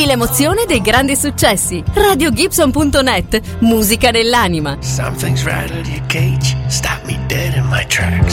Vivi l'emozione dei grandi successi. RadioGibson.net, musica nell'anima. Something's rattled your cage, stop me dead in my tracks.